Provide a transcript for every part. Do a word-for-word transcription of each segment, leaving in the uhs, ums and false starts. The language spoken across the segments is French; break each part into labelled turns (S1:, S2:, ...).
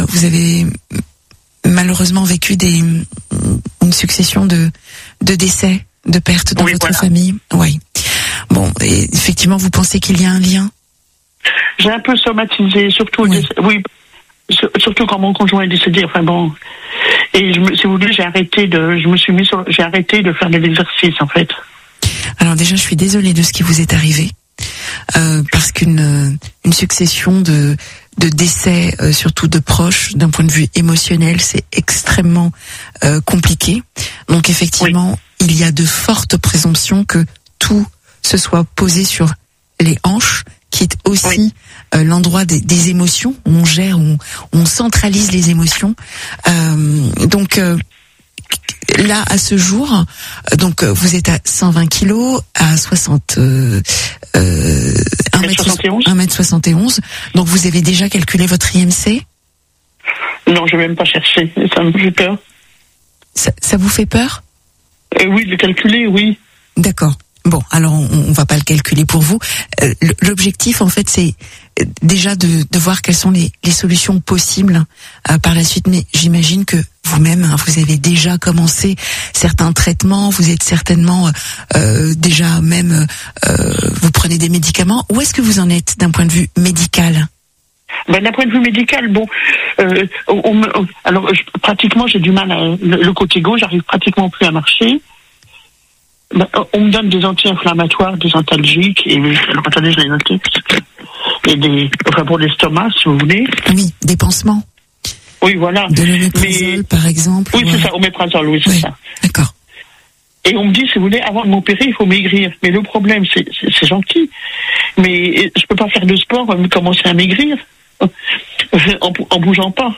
S1: vous avez malheureusement vécu des une succession de de décès, de pertes dans
S2: oui,
S1: votre
S2: voilà.
S1: famille. Oui. Bon, et effectivement, vous pensez qu'il y a un lien?
S2: J'ai un peu somatisé, surtout,
S1: oui.
S2: Des, oui, surtout quand mon conjoint est décédé. Enfin bon, et je me, si vous voulez, j'ai arrêté de, je me suis mis sur, j'ai arrêté de faire de l'exercice en fait.
S1: Alors déjà, je suis désolée de ce qui vous est arrivé, euh, parce qu'une une succession de de décès, euh, surtout de proches, d'un point de vue émotionnel, c'est extrêmement euh, compliqué. Donc effectivement, oui. il y a de fortes présomptions que tout se soit posé sur les hanches, qui est aussi oui. euh, l'endroit des, des émotions. On gère, on, on centralise les émotions. Euh, donc euh, là, à ce jour, donc vous êtes à cent vingt kilos, à soixante, euh, euh, un mètre soixante et onze. Donc vous avez déjà calculé votre I M C?
S2: Non, je vais même pas chercher. Ça me fait peur.
S1: Ça, ça vous fait peur?
S2: euh, Oui, de calculer, oui.
S1: D'accord. Bon, alors on, on va pas le calculer pour vous. Euh, l'objectif, en fait, c'est déjà de, de voir quelles sont les, les solutions possibles euh, par la suite. Mais j'imagine que vous-même, hein, vous avez déjà commencé certains traitements. Vous êtes certainement euh, déjà même, euh, vous prenez des médicaments. Où est-ce que vous en êtes d'un point de vue médical?
S2: Ben, d'un point de vue médical, bon, euh, on, on, alors je, pratiquement j'ai du mal. À, le, le côté gauche, j'arrive pratiquement plus à marcher. Ben, on me donne des anti-inflammatoires, des antalgiques, et alors attendez, je l'ai noté, et des, enfin pour l'estomac, si vous voulez.
S1: Oui, des pansements.
S2: Oui, voilà.
S1: De l'oméprazole, par exemple.
S2: Oui,
S1: ouais.
S2: c'est ça, oméprazole, oui, c'est
S1: ouais.
S2: ça.
S1: D'accord.
S2: Et on me dit, si vous voulez, avant de m'opérer, il faut maigrir. Mais le problème, c'est, c'est, c'est gentil, mais je peux pas faire de sport, commencer à maigrir en, en bougeant pas.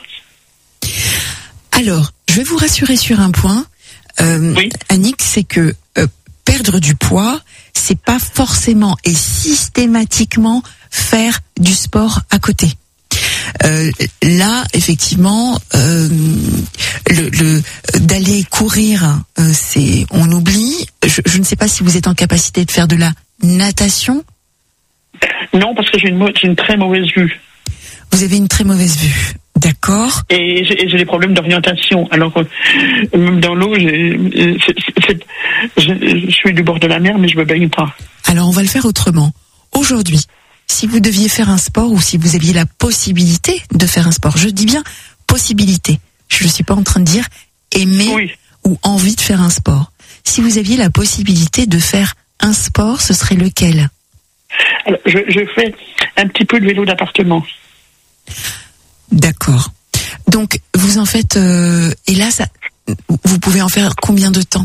S1: Alors, je vais vous rassurer sur un point, euh, oui. Annick, c'est que euh, perdre du poids, c'est pas forcément et systématiquement faire du sport à côté. Euh, là, effectivement, euh, le, le d'aller courir, euh, c'est on oublie. Je, je ne sais pas si vous êtes en capacité de faire de la natation.
S2: Non, parce que j'ai une, j'ai une très mauvaise vue.
S1: Vous avez une très mauvaise vue. D'accord.
S2: Et j'ai, j'ai des problèmes d'orientation. Alors, euh, même dans l'eau, j'ai, c'est, c'est, je, je suis du bord de la mer, mais je me baigne pas.
S1: Alors, on va le faire autrement. Aujourd'hui, si vous deviez faire un sport ou si vous aviez la possibilité de faire un sport, je dis bien possibilité. Je ne suis pas en train de dire aimer oui. ou envie de faire un sport. Si vous aviez la possibilité de faire un sport, ce serait lequel?
S2: Alors, je, je fais un petit peu de vélo d'appartement.
S1: D'accord. Donc, vous en faites... Euh, et là, ça, vous pouvez en faire combien de temps?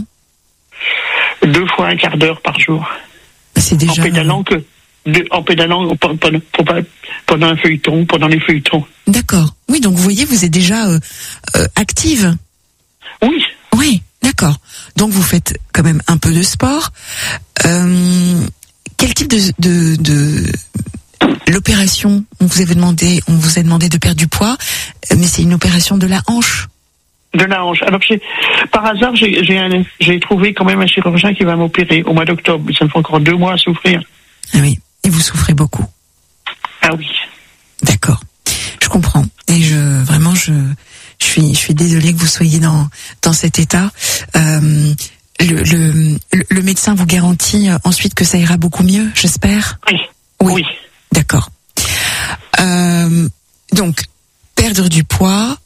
S2: Deux fois un quart d'heure par jour.
S1: C'est déjà...
S2: En pédalant, que, de, en pédalant pendant, pendant un feuilleton, pendant les feuilletons.
S1: D'accord. Oui, donc vous voyez, vous êtes déjà euh, euh, active.
S2: Oui.
S1: Oui, d'accord. Donc, vous faites quand même un peu de sport. Euh, quel type de... de, de l'opération, on vous avait demandé, on vous a demandé de perdre du poids, mais c'est une opération de la hanche.
S2: De la hanche. Alors, j'ai, par hasard, j'ai, j'ai, un, j'ai trouvé quand même un chirurgien qui va m'opérer au mois d'octobre. Ça me fait encore deux mois à souffrir.
S1: Ah oui, et vous souffrez beaucoup.
S2: Ah oui.
S1: D'accord, je comprends. Et je, vraiment, je, je suis, je suis désolée que vous soyez dans dans cet état. Euh, le, le, le médecin vous garantit ensuite que ça ira beaucoup mieux, j'espère.
S2: Oui.
S1: Oui.
S2: oui.
S1: D'accord. Euh, donc, perdre du poids.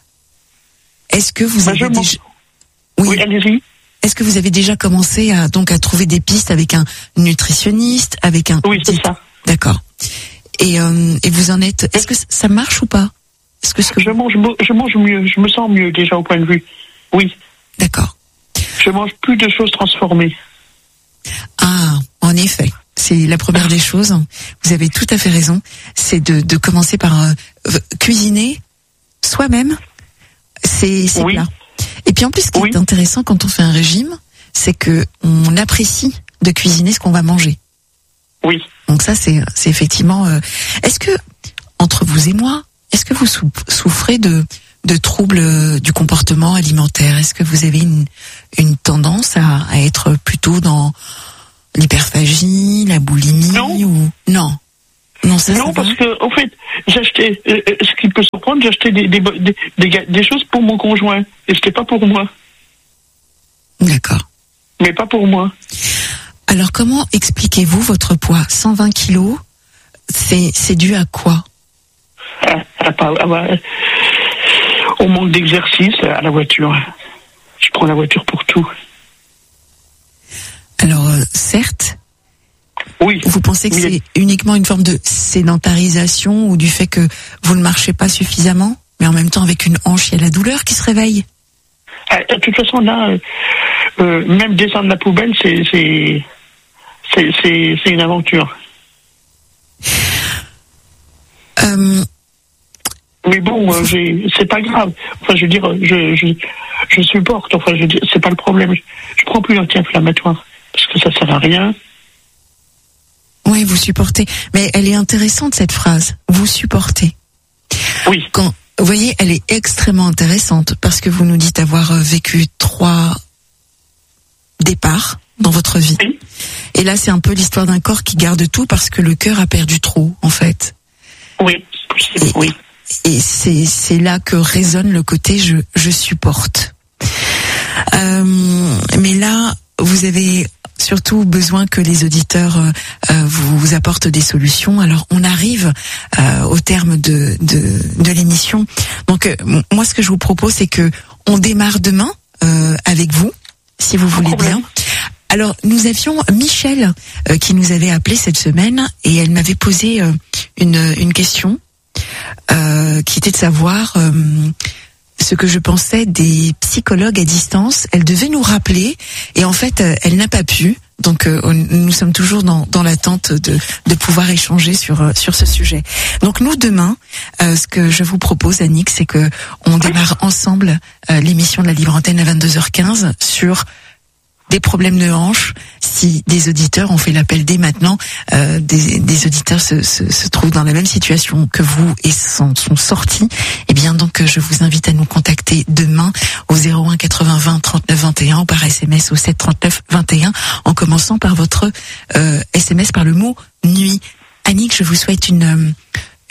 S1: Est-ce que vous
S2: bah,
S1: avez déjà...
S2: Oui. oui, allez-y.
S1: Est-ce que vous avez déjà commencé à donc à trouver des pistes avec un nutritionniste, avec un...
S2: Oui, c'est ça.
S1: D'accord. Et euh, et vous en êtes... Est-ce que ça marche ou pas? Est-ce que, ce que...
S2: Je mange, je mange mieux. Je me sens mieux déjà au point de vue. Oui.
S1: D'accord.
S2: Je mange plus de choses transformées.
S1: Ah, en effet. C'est la première des choses. Vous avez tout à fait raison. C'est de, de commencer par euh, cuisiner soi-même. C'est, c'est
S2: oui.
S1: plat. Et puis en plus, ce qui oui. est intéressant quand on fait un régime, c'est que on apprécie de cuisiner ce qu'on va manger.
S2: Oui.
S1: Donc ça, c'est, c'est effectivement. Euh... Est-ce que entre vous et moi, est-ce que vous souffrez de de troubles du comportement alimentaire? Est-ce que vous avez une une tendance à, à être plutôt dans l'hyperphagie, la boulimie
S2: non.
S1: ou non? Non, ça,
S2: non
S1: ça
S2: parce
S1: va.
S2: que, en fait, j'achetais, euh, ce qui peut surprendre, j'achetais des, des, des, des, des choses pour mon conjoint. Et c'était pas pour moi.
S1: D'accord.
S2: Mais pas pour moi.
S1: Alors, comment expliquez-vous votre poids? cent vingt kilos, c'est, c'est dû à quoi?
S2: À, à, à, à, au manque d'exercice, à la voiture. Je prends la voiture pour tout.
S1: Alors, euh, certes.
S2: Oui.
S1: Vous pensez que
S2: Mais...
S1: c'est uniquement une forme de sédentarisation ou du fait que vous ne marchez pas suffisamment? Mais en même temps, avec une hanche, il y a la douleur qui se réveille.
S2: Ah, de toute façon, là, euh, euh, même descendre la poubelle, c'est, c'est, c'est, c'est, c'est une aventure.
S1: Euh...
S2: Mais bon, euh, j'ai, c'est pas grave. Enfin, je veux dire, je, je, je supporte. Enfin, je veux dire, c'est pas le problème. Je, je prends plus l'anti-inflammatoire parce que ça sert à rien.
S1: Oui, vous supportez. Mais elle est intéressante, cette phrase. Vous supportez.
S2: Oui.
S1: Quand, vous voyez, elle est extrêmement intéressante parce que vous nous dites avoir vécu trois départs dans votre vie.
S2: Oui.
S1: Et là, c'est un peu l'histoire d'un corps qui garde tout parce que le cœur a perdu trop, en fait.
S2: Oui, c'est
S1: et,
S2: oui.
S1: Et c'est, c'est là que résonne le côté je, je supporte. Euh, mais là, vous avez surtout besoin que les auditeurs euh, vous, vous apportent des solutions. Alors, on arrive euh, au terme de, de, de l'émission. Donc, euh, moi, ce que je vous propose, c'est que on démarre demain euh, avec vous, si vous voulez bien. Alors, nous avions Michel euh, qui nous avait appelé cette semaine et elle m'avait posé euh, une, une question euh, qui était de savoir euh, ce que je pensais des psychologues à distance. Elle devait nous rappeler et en fait, euh, elle n'a pas pu. Donc, euh, nous sommes toujours dans, dans l'attente de, de pouvoir échanger sur, euh, sur ce sujet. Donc, nous, demain, euh, ce que je vous propose, Annick, c'est que on démarre ensemble euh, l'émission de la Libre Antenne à vingt-deux heures quinze sur des problèmes de hanche. Si des auditeurs ont fait l'appel dès maintenant, euh, des, des auditeurs se, se, se trouvent dans la même situation que vous et sont, sont sortis, eh bien donc je vous invite à nous contacter demain au zéro un quatre-vingts vingt trente-neuf vingt et un ou par S M S au sept trente-neuf vingt et un en commençant par votre euh, S M S par le mot nuit. Annick, je vous souhaite une